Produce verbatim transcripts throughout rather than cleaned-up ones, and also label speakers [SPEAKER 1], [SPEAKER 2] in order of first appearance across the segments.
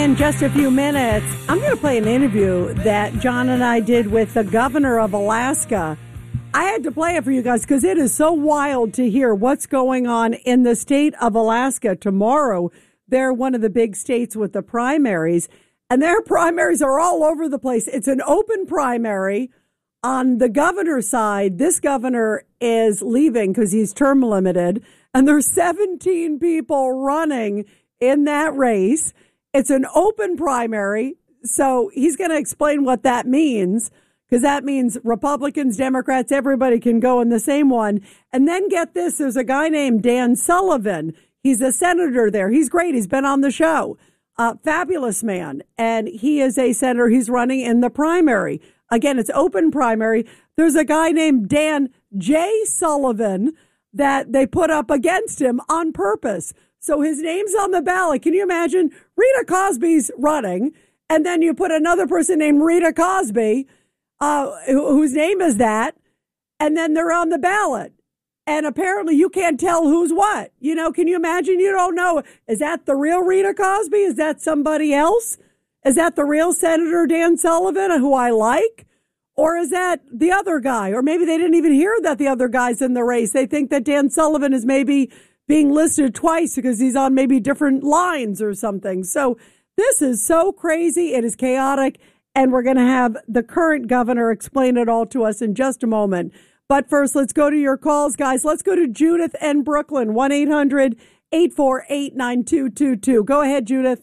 [SPEAKER 1] in just a few minutes, I'm going to play an interview that John and I did with the governor of Alaska. I had to play it for you guys because it is so wild to hear what's going on in the state of Alaska. Tomorrow, they're one of the big states with the primaries, and their primaries are all over the place. It's an open primary. On the governor's side, this governor is leaving because he's term limited, and there's seventeen people running in that race. It's an open primary, so he's going to explain what that means, because that means Republicans, Democrats, everybody can go in the same one. And then get this, there's a guy named Dan Sullivan. He's a senator there. He's great. He's been on the show. Uh, fabulous man. And he is a senator. He's running in the primary. Again, it's open primary. There's a guy named Dan J. Sullivan that they put up against him on purpose. So his name's on the ballot. Can you imagine? Rita Cosby's running, and then you put another person named Rita Cosby, uh, whose name is that, and then they're on the ballot. And apparently you can't tell who's what. You know, can you imagine? You don't know. Is that the real Rita Cosby? Is that somebody else? Is that the real Senator Dan Sullivan, who I like? Or is that the other guy? Or maybe they didn't even hear that the other guy's in the race. They think that Dan Sullivan is maybe being listed twice because he's on maybe different lines or something. So this is so crazy. It is chaotic. And we're going to have the current governor explain it all to us in just a moment. But first, let's go to your calls, guys. Let's go to Judith in Brooklyn, one eight hundred eight four eight nine two two two. Go ahead, Judith.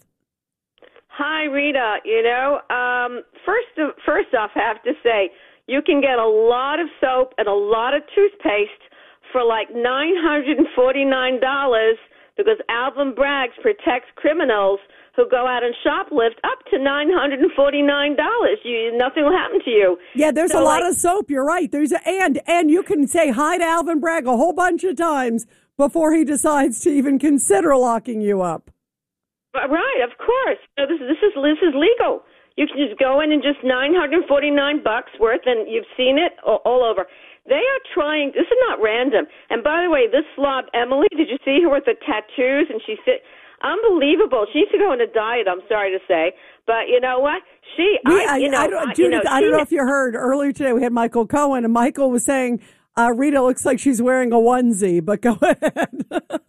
[SPEAKER 2] Hi, Rita. You know, um, first, first off, I have to say, you can get a lot of soap and a lot of toothpaste for like nine hundred forty-nine dollars because Alvin Bragg protects criminals who go out and shoplift up to nine hundred forty-nine dollars. You, nothing will happen to you.
[SPEAKER 1] Yeah, there's
[SPEAKER 2] so
[SPEAKER 1] a lot
[SPEAKER 2] like,
[SPEAKER 1] of soap. You're right. There's a, and and you can say hi to Alvin Bragg a whole bunch of times before he decides to even consider locking you up.
[SPEAKER 2] Right, of course. So this, this is this is legal. You can just go in and just nine hundred forty-nine bucks worth, and you've seen it all, all over. They are trying. This is not random. And by the way, this slob Emily, did you see her with the tattoos? And she fit. Unbelievable. She needs to go on a diet, I'm sorry to say. But you know what? She,
[SPEAKER 1] we,
[SPEAKER 2] I, you know,
[SPEAKER 1] I, don't,
[SPEAKER 2] I,
[SPEAKER 1] Judith,
[SPEAKER 2] you know,
[SPEAKER 1] I don't know if you heard earlier today, we had Michael Cohen, and Michael was saying, uh, Rita looks like she's wearing a onesie, but go ahead.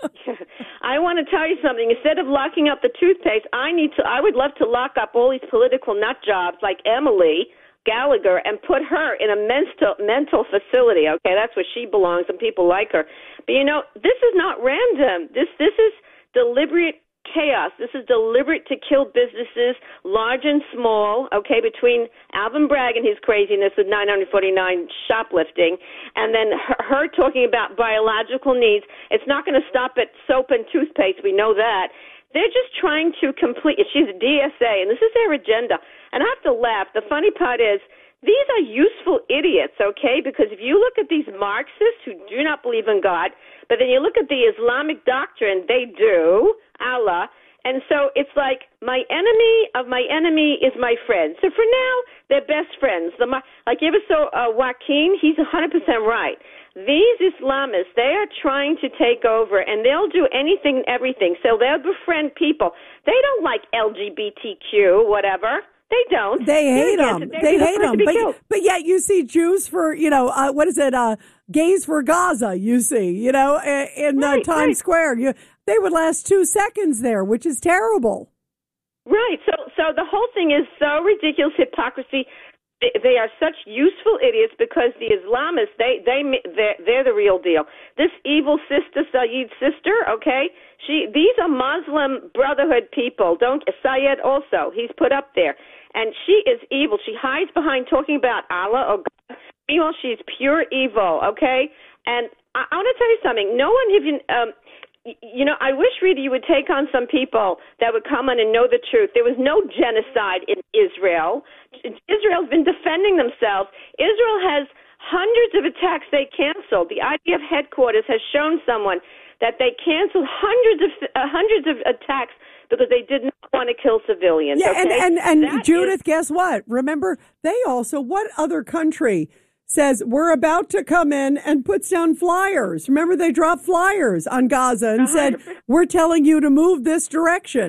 [SPEAKER 2] I want to tell you something. Instead of locking up the toothpaste, I need to, I would love to lock up all these political nut jobs like Emily Gallagher and put her in a mental mental facility. Okay, that's where she belongs, and people like her. But you know, this is not random. This this is deliberate chaos. This is deliberate to kill businesses, large and small, okay, between Alvin Bragg and his craziness with nine hundred forty-nine shoplifting, and then her, her talking about biological needs. It's not going to stop at soap and toothpaste. We know that. They're just trying to complete it. She's a D S A, and this is their agenda. And I have to laugh. The funny part is, these are useful idiots, okay? Because if you look at these Marxists who do not believe in God, but then you look at the Islamic doctrine, they do, Allah. And so it's like my enemy of my enemy is my friend. So for now, they're best friends. The, like you ever saw uh, Joaquin? He's one hundred percent right. These Islamists, they are trying to take over, and they'll do anything and everything. So they'll befriend people. They don't like L G B T Q, whatever. They don't.
[SPEAKER 1] They hate them. They hate them. But, but yet you see Jews for, you know, uh, what is it, uh, gays for Gaza, you see, you know, in uh,
[SPEAKER 2] right,
[SPEAKER 1] Times
[SPEAKER 2] right.
[SPEAKER 1] Square. You, they would last two seconds there, which is terrible.
[SPEAKER 2] Right. So so the whole thing is so ridiculous, hypocrisy. They, they are such useful idiots because the Islamists, they, they, they're, they're the real deal. This evil sister, Saeed's sister, okay, she, these are Muslim Brotherhood people. Don't, Syed also, he's put up there. And she is evil. She hides behind talking about Allah or God. Meanwhile, she's pure evil, okay? And I, I want to tell you something. No one even, um, you know, I wish, Rita, you would take on some people that would come on and know the truth. There was no genocide in Israel. Israel's been defending themselves. Israel has hundreds of attacks they canceled. The I D F headquarters has shown someone that they canceled hundreds of uh, hundreds of attacks because they did not want to kill civilians.
[SPEAKER 1] Yeah,
[SPEAKER 2] okay?
[SPEAKER 1] and, and, and Judith,
[SPEAKER 2] is-
[SPEAKER 1] guess what? Remember, they also, what other country says we're about to come in and puts down flyers? Remember, they dropped flyers on Gaza and said, we're telling you to move this direction.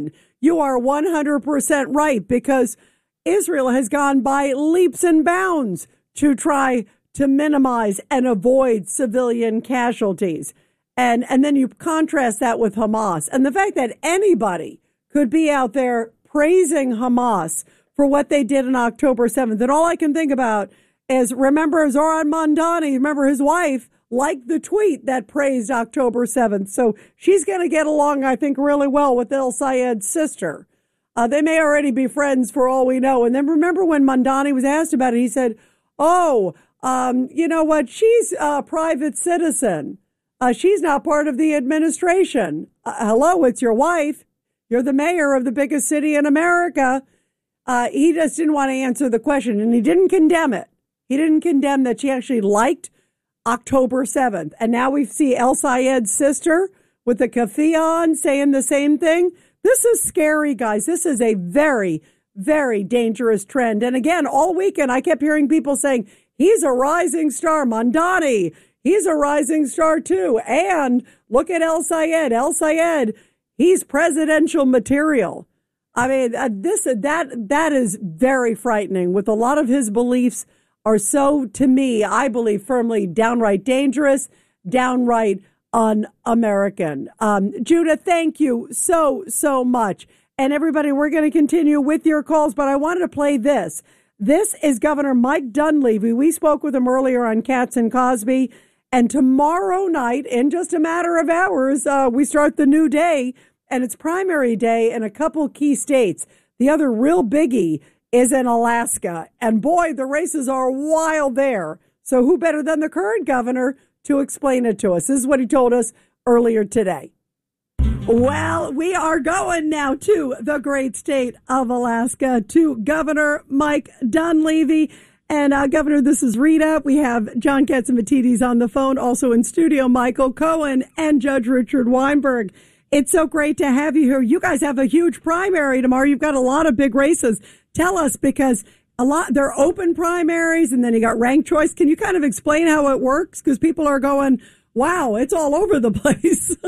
[SPEAKER 1] you are one hundred percent right, because Israel has gone by leaps and bounds to try to minimize and avoid civilian casualties. And, and then you contrast that with Hamas. And the fact that anybody could be out there praising Hamas for what they did on October seventh. And all I can think about is, remember Zoran Mandani, remember his wife, liked the tweet that praised October seventh. So she's going to get along, I think, really well with El Sayed's sister. Uh, they may already be friends for all we know. And then remember when Mandani was asked about it, he said, oh, um, you know what? She's a private citizen. Uh, she's not part of the administration. Uh, hello, it's your wife. You're the mayor of the biggest city in America. Uh, he just didn't want to answer the question, and he didn't condemn it. He didn't condemn that she actually liked October seventh. And now we see El Sayed's sister with the keffiyeh on saying the same thing. This is scary, guys. This is a very, very dangerous trend. And again, all weekend, I kept hearing people saying, he's a rising star. Mandani, he's a rising star too. And look at El Sayed. El Sayed, he's presidential material. I mean, uh, this that that is very frightening. With a lot of his beliefs are so, to me, I believe firmly, downright dangerous, downright un-American. Um, Judah, thank you so, so much. And everybody, we're going to continue with your calls, but I wanted to play this. This is Governor Mike Dunleavy. We spoke with him earlier on Katz and Cosby. And tomorrow night, in just a matter of hours, uh, we start the new day, and it's primary day in a couple key states. The other real biggie is in Alaska. And boy, the races are wild there. So who better than the current governor to explain it to us? This is what he told us earlier today. Well, we are going now to the great state of Alaska, to Governor Mike Dunleavy. And uh, Governor, this is Rita. We have John Catsimatidis on the phone, also in studio, Michael Cohen and Judge Richard Weinberg. It's so great to have you here. You guys have a huge primary tomorrow. You've got a lot of big races. Tell us, because a lot, they're open primaries, and then you got ranked choice. Can you kind of explain how it works? Because people are going, wow, it's all over the place.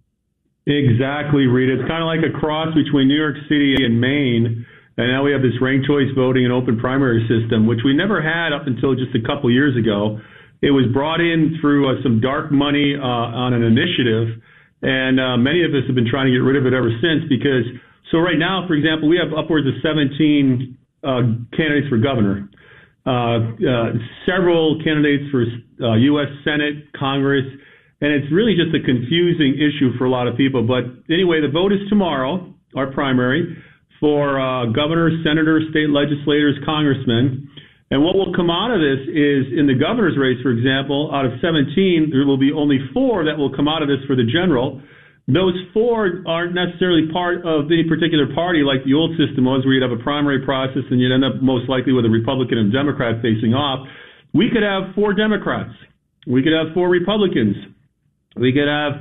[SPEAKER 3] Exactly, Rita. It's kind of like a cross between New York City and Maine. And now we have this ranked choice voting and open primary system, which we never had up until just a couple years ago. It was brought in through uh, some dark money uh, on an initiative. And uh, many of us have been trying to get rid of it ever since, because so right now, for example, we have upwards of seventeen uh, candidates for governor, uh, uh, several candidates for uh, U S Senate, Congress, and it's really just a confusing issue for a lot of people. But anyway, the vote is tomorrow, our primary, for uh, governors, senators, state legislators, congressmen. And what will come out of this is, in the governor's race, for example, out of seventeen, there will be only four that will come out of this for the general. Those four aren't necessarily part of any particular party like the old system was, where you'd have a primary process and you'd end up most likely with a Republican and Democrat facing off. We could have four Democrats. We could have four Republicans. We could have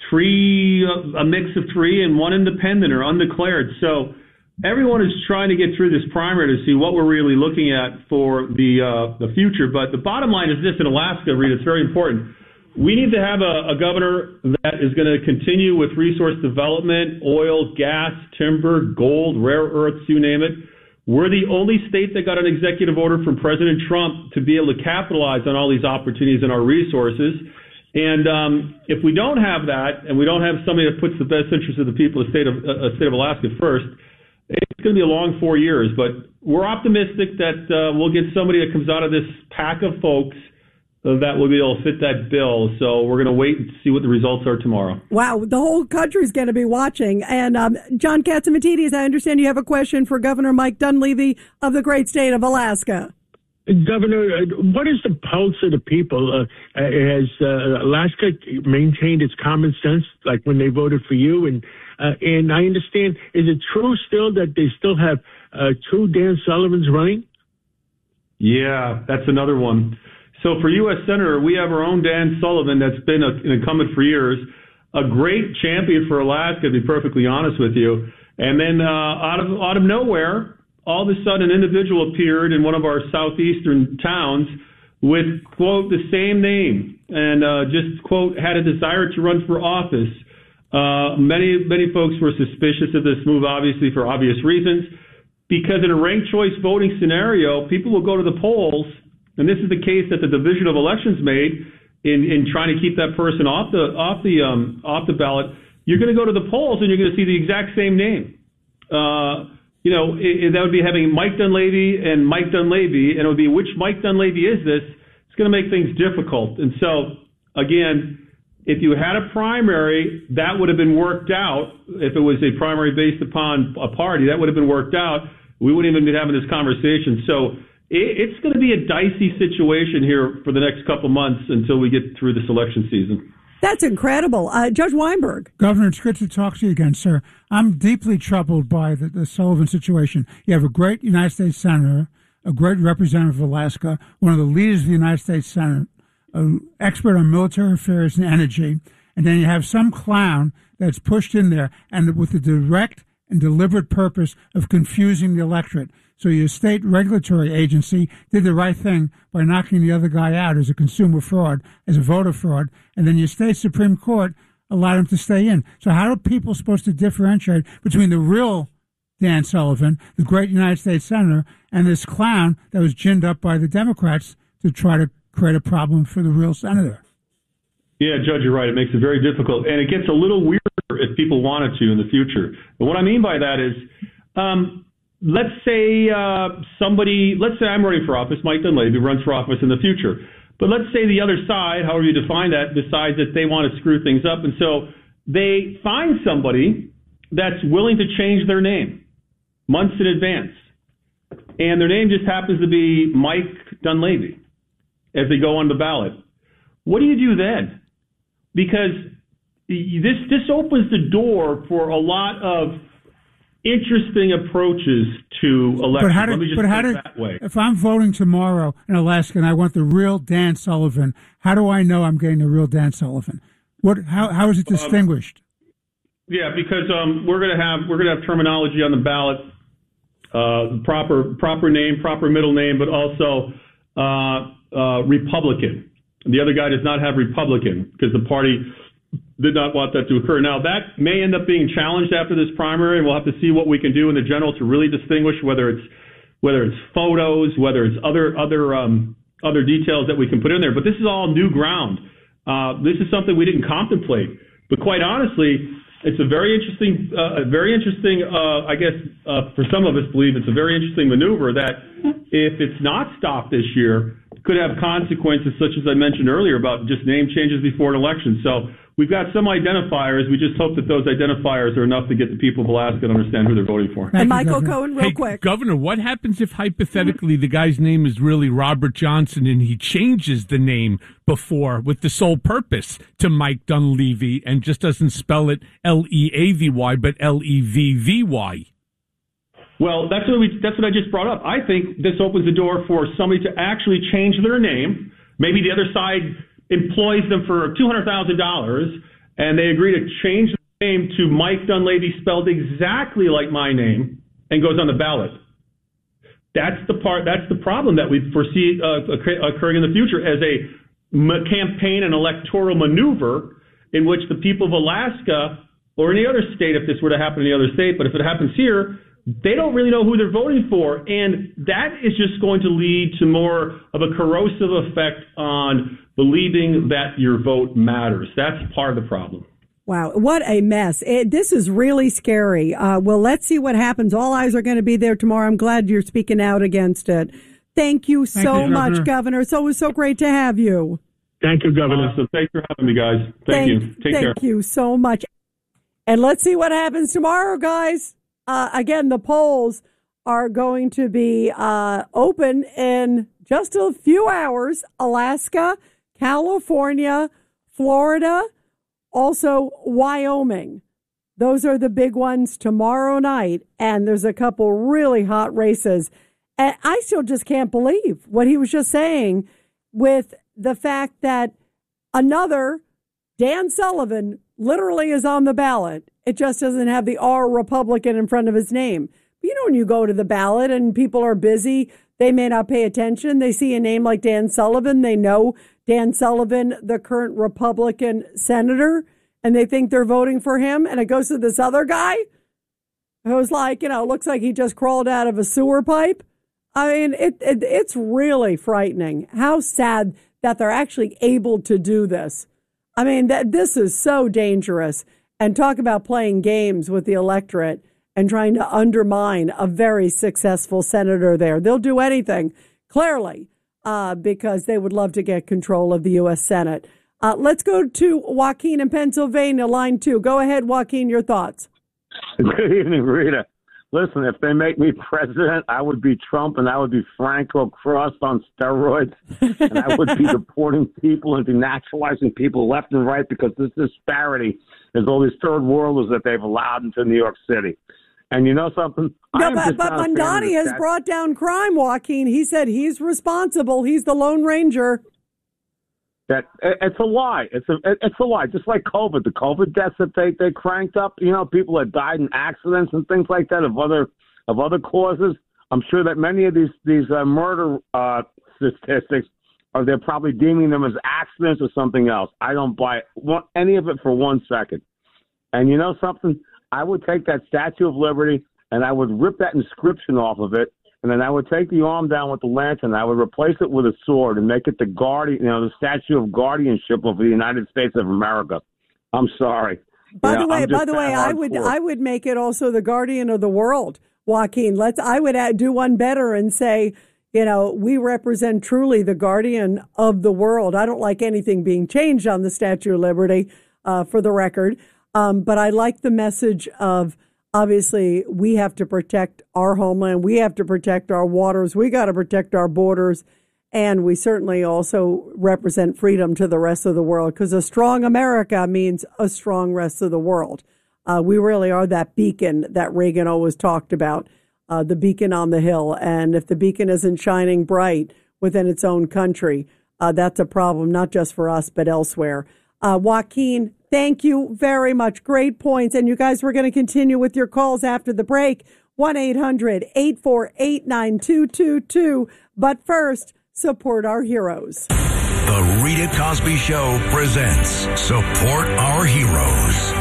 [SPEAKER 3] three, a mix of three, and one independent or undeclared. So everyone is trying to get through this primary to see what we're really looking at for the uh, the future. But the bottom line is this in Alaska, Rita, it's very important. We need to have a, a governor that is going to continue with resource development, oil, gas, timber, gold, rare earths, you name it. We're the only state that got an executive order from President Trump to be able to capitalize on all these opportunities and our resources. And um, if we don't have that, and we don't have somebody that puts the best interest of the people of the state of, uh, state of Alaska first, it's going to be a long four years. But we're optimistic that uh, we'll get somebody that comes out of this pack of folks that will be able to fit that bill. So we're going to wait and see what the results are tomorrow. Wow, the whole country's going to be watching. And um, John Catsimatidis, I understand you have a question for Governor Mike Dunleavy of the great state of Alaska.
[SPEAKER 4] Governor, what is the pulse of the people? Uh, has uh, Alaska maintained its common sense, like when they voted for you? And uh, and I understand, is it true still that they still have uh, two Dan Sullivans running?
[SPEAKER 3] Yeah, that's another one. So for U S Senator, we have our own Dan Sullivan that's been a, an incumbent for years, a great champion for Alaska, to be perfectly honest with you. And then uh, out of out of nowhere, all of a sudden, an individual appeared in one of our southeastern towns with, quote, the same name and uh, just, quote, had a desire to run for office. Uh, many, many folks were suspicious of this move, obviously, for obvious reasons, because in a ranked choice voting scenario, people will go to the polls, and this is the case that the Division of Elections made in, in trying to keep that person off the off the um, off the ballot. You're going to go to the polls, and you're going to see the exact same name. Uh, you know, it, it, that would be having Mike Dunleavy and Mike Dunleavy, and it would be, which Mike Dunleavy is this? It's going to make things difficult. And so, again, if you had a primary, that would have been worked out. If it was a primary based upon a party, that would have been worked out. We wouldn't even be having this conversation. So it, it's going to be a dicey situation here for the next couple months until we get through this election season.
[SPEAKER 1] That's incredible. Uh, Judge Weinberg.
[SPEAKER 5] Governor, it's good to talk to you again, sir. I'm deeply troubled by the, the Sullivan situation. You have a great United States Senator, a great representative of Alaska, one of the leaders of the United States Senate, an expert on military affairs and energy, and then you have some clown that's pushed in there and with the direct and deliberate purpose of confusing the electorate. So your state regulatory agency did the right thing by knocking the other guy out as a consumer fraud, as a voter fraud, and then your state Supreme Court allowed him to stay in. So how are people supposed to differentiate between the real Dan Sullivan, the great United States Senator, and this clown that was ginned up by the Democrats to try to create a problem for the real senator?
[SPEAKER 3] Yeah, Judge, you're right. It makes it very difficult, and it gets a little weirder if people wanted to in the future. But what I mean by that is, um, let's say uh, somebody, let's say I'm running for office, Mike Dunleavy runs for office in the future. But let's say the other side, however you define that, decides that they want to screw things up. And so they find somebody that's willing to change their name months in advance. And their name just happens to be Mike Dunleavy as they go on the ballot. What do you do then? Because this this opens the door for a lot of interesting approaches to elections.
[SPEAKER 5] But how do,
[SPEAKER 3] Let me just
[SPEAKER 5] but
[SPEAKER 3] put
[SPEAKER 5] how
[SPEAKER 3] it
[SPEAKER 5] do,
[SPEAKER 3] that way.
[SPEAKER 5] If I'm voting tomorrow in Alaska and I want the real Dan Sullivan, how do I know I'm getting the real Dan Sullivan? What? How how is it distinguished?
[SPEAKER 3] Um, yeah, because um, we're going to have we're going to have terminology on the ballot, uh, proper proper name, proper middle name, but also uh, uh, Republican. The other guy does not have Republican because the party did not want that to occur. Now, that may end up being challenged after this primary, and we'll have to see what we can do in the general to really distinguish whether it's whether it's photos, whether it's other other um, other details that we can put in there. But this is all new ground. Uh, this is something we didn't contemplate. But quite honestly, it's a very interesting, uh, a very interesting, uh, I guess, uh, for some of us believe it's a very interesting maneuver that if it's not stopped this year, could have consequences such as I mentioned earlier about just name changes before an election. So we've got some identifiers. We just hope that those identifiers are enough to get the people of Alaska to understand who they're voting for.
[SPEAKER 1] And Michael Cohen, real
[SPEAKER 6] hey,
[SPEAKER 1] quick.
[SPEAKER 6] Governor, what happens if hypothetically the guy's name is really Robert Johnson and he changes the name before with the sole purpose to Mike Dunleavy and just doesn't spell it L E A V Y but L E V V Y?
[SPEAKER 3] Well, that's what we, that's what I just brought up. I think this opens the door for somebody to actually change their name. Maybe the other side employs them for two hundred thousand dollars, and they agree to change the name to Mike Dunleavy, spelled exactly like my name, and goes on the ballot. That's the part. That's the problem that we foresee uh, occurring in the future as a m- campaign and electoral maneuver in which the people of Alaska or any other state, if this were to happen in any other state, but if it happens here, they don't really know who they're voting for, and that is just going to lead to more of a corrosive effect on believing that your vote matters. That's part of the problem.
[SPEAKER 1] Wow, what a mess. It, this is really scary. Uh, well, let's see what happens. All eyes are going to be there tomorrow. I'm glad you're speaking out against it. Thank you so
[SPEAKER 5] Thank you,
[SPEAKER 1] much,
[SPEAKER 5] Governor.
[SPEAKER 1] Governor. It's always so great to have you.
[SPEAKER 4] Thank you, Governor.
[SPEAKER 3] Awesome. Thanks for having me, guys. Thank,
[SPEAKER 1] thank
[SPEAKER 3] you. Take
[SPEAKER 1] thank
[SPEAKER 3] care.
[SPEAKER 1] Thank you so much. And let's see what happens tomorrow, guys. Uh, again, the polls are going to be uh, open in just a few hours. Alaska, California, Florida, also Wyoming. Those are the big ones tomorrow night. And there's a couple really hot races. And I still just can't believe what he was just saying with the fact that another Dan Sullivan literally is on the ballot. It just doesn't have the R Republican in front of his name. But you know, when you go to the ballot and people are busy, they may not pay attention. They see a name like Dan Sullivan. They know Dan Sullivan, the current Republican senator, and they think they're voting for him, and it goes to this other guy who's like, you know, looks like he just crawled out of a sewer pipe. I mean, it, it it's really frightening. How sad that they're actually able to do this. I mean, that this is so dangerous. And talk about playing games with the electorate and trying to undermine a very successful senator there. They'll do anything, clearly, uh, because they would love to get control of the U S Senate. Uh, let's go to Joaquin in Pennsylvania, line two. Go ahead, Joaquin, your thoughts.
[SPEAKER 7] Good evening, Rita. Listen, if they make me president, I would be Trump and I would be Franco Cross on steroids. And I would be deporting people and denaturalizing people left and right because this disparity is all these third worlders that they've allowed into New York City. And you know something?
[SPEAKER 1] No, but, but Mondani has brought down crime, Joaquin. He said he's responsible. He's the Lone Ranger.
[SPEAKER 7] That it's a lie. It's a it's a lie. Just like COVID, the COVID deaths that they, they cranked up. You know, people that died in accidents and things like that of other of other causes. I'm sure that many of these these uh, murder uh, statistics are they're probably deeming them as accidents or something else. I don't buy one, any of it for one second. And you know something? I would take that Statue of Liberty and I would rip that inscription off of it. And then I would take the arm down with the lantern. I would replace it with a sword and make it the guardian, you know, the statue of guardianship of the United States of America. I'm sorry.
[SPEAKER 1] By
[SPEAKER 7] you
[SPEAKER 1] the
[SPEAKER 7] know,
[SPEAKER 1] way, by the way, I would I would make it also the guardian of the world, Joaquin. Let's I would add, do one better and say, you know, we represent truly the guardian of the world. I don't like anything being changed on the Statue of Liberty, uh, for the record, um, but I like the message of. Obviously, we have to protect our homeland. We have to protect our waters. We got to protect our borders. And we certainly also represent freedom to the rest of the world because a strong America means a strong rest of the world. Uh, we really are that beacon that Reagan always talked about, uh, the beacon on the hill. And if the beacon isn't shining bright within its own country, uh, that's a problem, not just for us, but elsewhere. Uh, Joaquin, thank you very much. Great points. And you guys, we're going to continue with your calls after the break. one eight hundred eight four eight nine two two two. But first, support our heroes.
[SPEAKER 8] The Rita Cosby Show presents Support Our Heroes.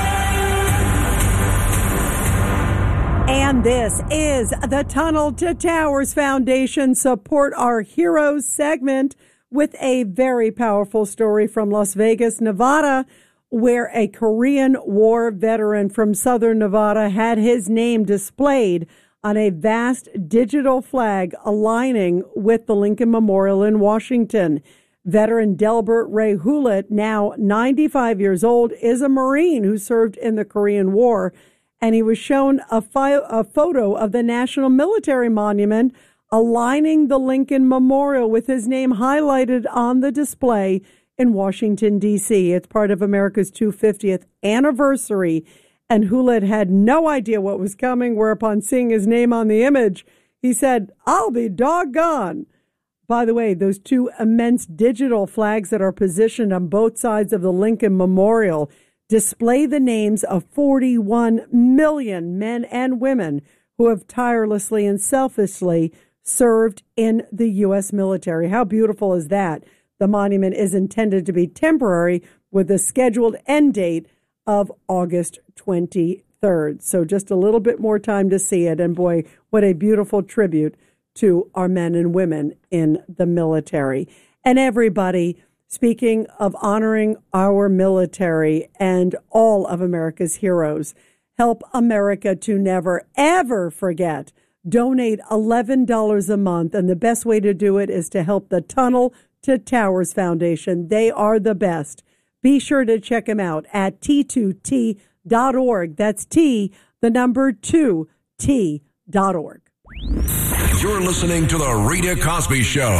[SPEAKER 1] And this is the Tunnel to Towers Foundation Support Our Heroes segment with a very powerful story from Las Vegas, Nevada, where a Korean War veteran from southern Nevada had his name displayed on a vast digital flag aligning with the Lincoln Memorial in Washington. Veteran Delbert Ray Hewlett, now ninety-five years old, is a Marine who served in the Korean War, and he was shown a, fi- a photo of the National Military Monument aligning the Lincoln Memorial with his name highlighted on the display in Washington, D C. It's part of America's two hundred fiftieth anniversary, and Hewlett had no idea what was coming, whereupon seeing his name on the image, he said, "I'll be doggone." By the way, those two immense digital flags that are positioned on both sides of the Lincoln Memorial display the names of forty-one million men and women who have tirelessly and selflessly served in the U S military. How beautiful is that? The monument is intended to be temporary with a scheduled end date of August twenty-third. So just a little bit more time to see it. And boy, what a beautiful tribute to our men and women in the military. And everybody, speaking of honoring our military and all of America's heroes, help America to never, ever forget. Donate eleven dollars a month, and the best way to do it is to help the Tunnel to Towers Foundation. They are the best. Be sure to check them out at T two T dot org. That's T, the number two, T dot org.
[SPEAKER 8] You're listening to The Rita Cosby Show.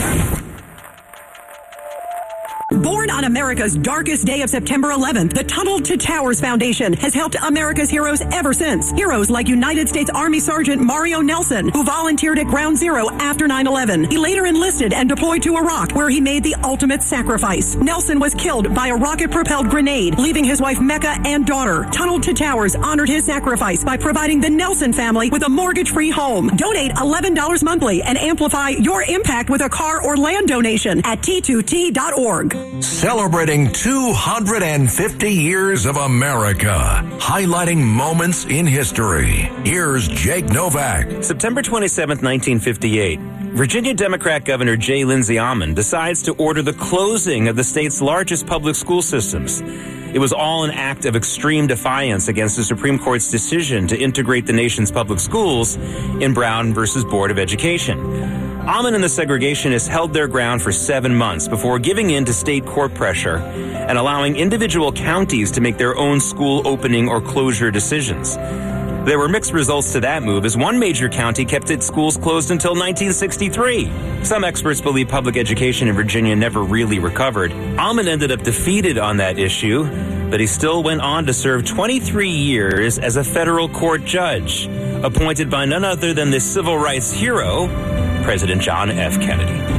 [SPEAKER 9] Born on America's darkest day of September eleventh, the Tunnel to Towers Foundation has helped America's heroes ever since. Heroes like United States Army Sergeant Mario Nelson, who volunteered at Ground Zero after nine eleven. He later enlisted and deployed to Iraq, where he made the ultimate sacrifice. Nelson was killed by a rocket-propelled grenade, leaving his wife Mecca and daughter. Tunnel to Towers honored his sacrifice by providing the Nelson family with a mortgage-free home. Donate eleven dollars monthly and amplify your impact with a car or land donation at T two T dot org.
[SPEAKER 8] celebrating two hundred fifty years of America, highlighting moments in history. Here's Jake Novak.
[SPEAKER 10] September twenty-seventh, nineteen fifty-eight. Virginia Democrat Governor J. Lindsay Almond decides to order the closing of the state's largest public school systems. It was all an act of extreme defiance against the Supreme Court's decision to integrate the nation's public schools in Brown versus Board of Education. Almond and the segregationists held their ground for seven months before giving in to state court pressure and allowing individual counties to make their own school opening or closure decisions. There were mixed results to that move, as one major county kept its schools closed until nineteen sixty-three. Some experts believe public education in Virginia never really recovered. Almond ended up defeated on that issue, but he still went on to serve twenty-three years as a federal court judge, appointed by none other than the civil rights hero, President John F. Kennedy.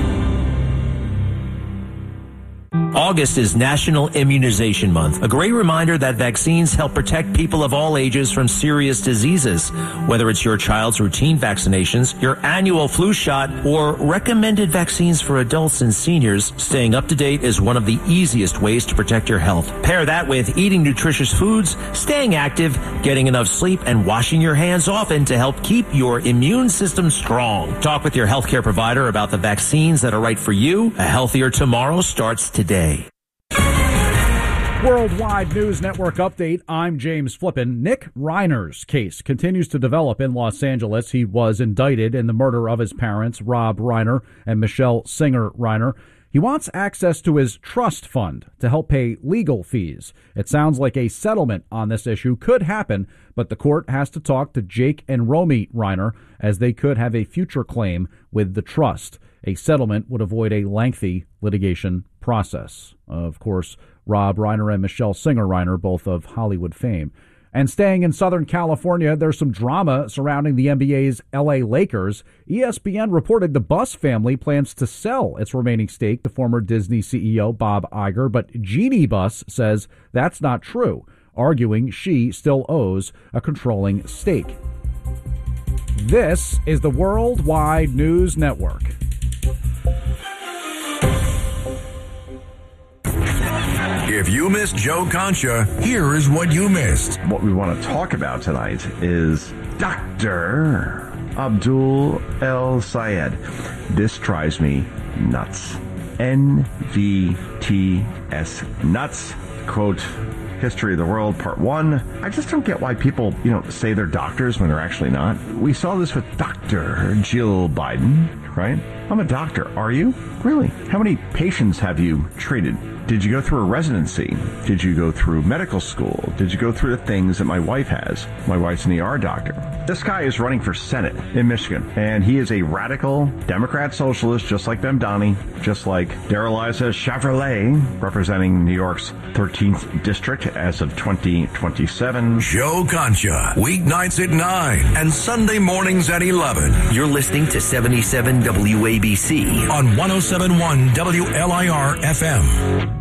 [SPEAKER 11] August is National Immunization Month, a great reminder that vaccines help protect people of all ages from serious diseases. Whether it's your child's routine vaccinations, your annual flu shot, or recommended vaccines for adults and seniors, staying up to date is one of the easiest ways to protect your health. Pair that with eating nutritious foods, staying active, getting enough sleep, and washing your hands often to help keep your immune system strong. Talk with your healthcare provider about the vaccines that are right for you. A healthier tomorrow starts today.
[SPEAKER 12] Worldwide News Network update. I'm James Flippin. Nick Reiner's case continues to develop in Los Angeles. He was indicted in the murder of his parents, Rob Reiner and Michelle Singer Reiner. He wants access to his trust fund to help pay legal fees. It sounds like a settlement on this issue could happen, but the court has to talk to Jake and Romy Reiner, as they could have a future claim with the trust. A settlement would avoid a lengthy litigation process. Of course, Rob Reiner and Michelle Singer Reiner, both of Hollywood fame. And staying in Southern California, there's some drama surrounding the N B A's L A Lakers. E S P N reported the Buss family plans to sell its remaining stake to former Disney C E O Bob Iger, but Jeannie Buss says that's not true, arguing she still owes a controlling stake. This is the Worldwide News Network.
[SPEAKER 8] If you missed Joe Concha, here is what you missed.
[SPEAKER 13] What we want to talk about tonight is Doctor Abdul El Sayed. This drives me nuts. N V T S, nuts. Quote, History of the World, Part one. I just don't get why people, you know, say they're doctors when they're actually not. We saw this with Doctor Jill Biden, right? I'm a doctor. Are you? Really? How many patients have you treated? Did you go through a residency? Did you go through medical school? Did you go through the things that my wife has? My wife's an E R doctor. This guy is running for Senate in Michigan, and he is a radical Democrat socialist, just like Bemdani, just like Darrell-Issa Chevrolet, representing New York's thirteenth district as of twenty twenty-seven.
[SPEAKER 8] Joe Concha, weeknights at nine and Sunday mornings at eleven.
[SPEAKER 11] You're listening to seventy-seven W A B C
[SPEAKER 8] on one oh seven point one W L I R F M.